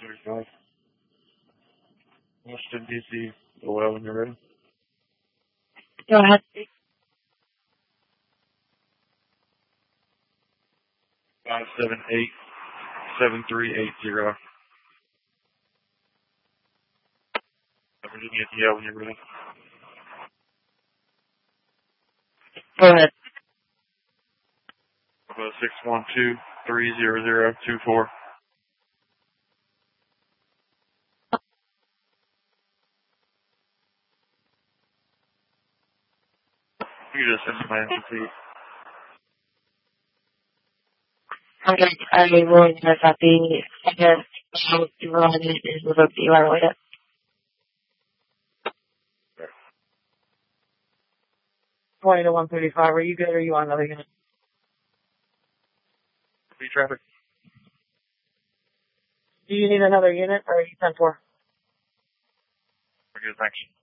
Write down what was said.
135. Washington, D.C. Well, when you're ready. Go ahead. 578-7380. Virginia, yeah, when you're ready. Go ahead. 612-300-24. You just send my please. Okay, I will have copy. Again, you run it is with a BR with it. 20 to 135. Are you good or you want another unit? Speed traffic. Do you need another unit or are you 10-4? We're good, thanks.